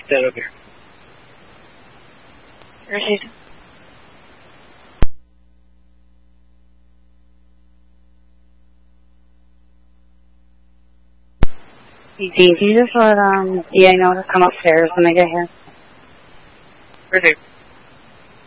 Dead over here. Received. Can you just let DA know to come upstairs when they get here? Received.